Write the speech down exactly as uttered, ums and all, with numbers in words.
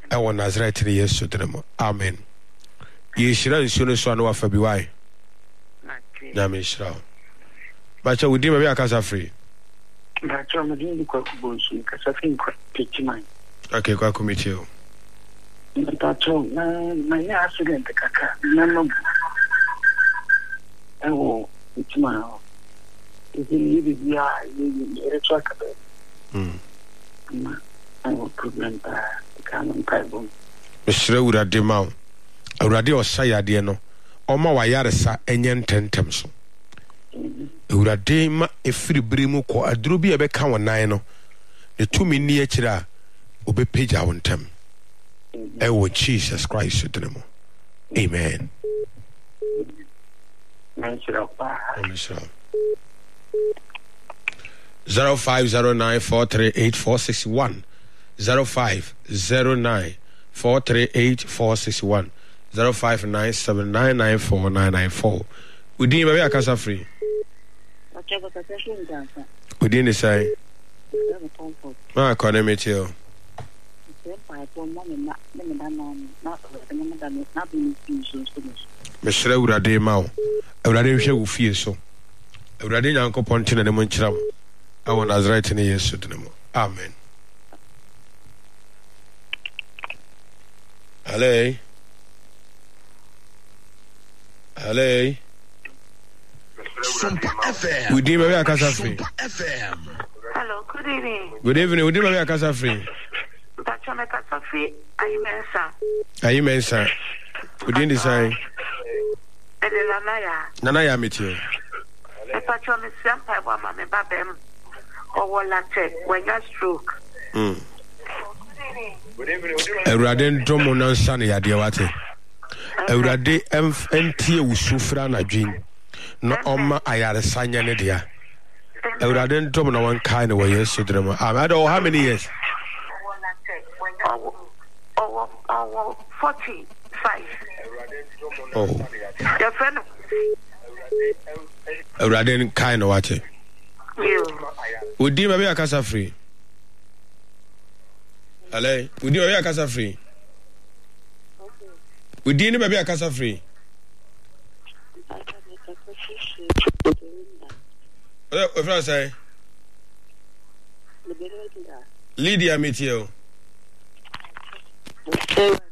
ɛwɔ Nazareth ne Yesu dinamo. Amen. Yeshira nsuo no so anu afa bi wai. Na me shira. Bacha wudi ma bi akasa free. Bacha ma di kwa kubonshi kasa free kwa teachman. Okay, kwa committee o. Bacha na na ya accident kaka. Na no. Ewo teachman. Is it you be ya you track about. Mm. Ma no problem pa kanon problem. Meshira urade ma o. Urade o sayade no. Oma wa yaresa enye ntentem so. Urade ma efiri brimu ko aduro bi ebe ka wonan no. Ne tumi ni akira obepeja wontem. Ewo Jesus Christ dinamo. Amen. Zero five zero nine four three eight four six one zero five zero nine four three eight four six one zero five nine seven nine nine four nine nine four. Udin baby akasa free. Udin is say. Ma kone me tio. Me shre urade ma o. Urade hwe wo fie so. Urade nyankopon tene ne mo nkiram. Awo Nazareth ne Yesu dinamo. Amen. Hello. Hello. Sumpa F M. Good evening, baby Akasa free. F M. Hello, good evening. Good evening, good evening, baby Akasa free. Pacho me Akasa free. Ayi mensa. Ayi mensa. Good evening, say. Ede Nanaya. Nanaya meet you. E pacho me siampa wa mama babem. Owo latte when you stroke. Mm. Ewurade ndomo na nsa ne yade wate. Ewurade entie usufra na dwen. No oma ayare sanya ne dia. Ewurade ndomo na wan kai ne wo Yesu drama. I don't know how many years. Oh, oh, forty-five. Oh. Your friend. Ewurade kai ne wate. You. Udi baby akasa free. Ale, udi baby akasa free. Udi ni baby akasa free. What what I say? Lydia meet you.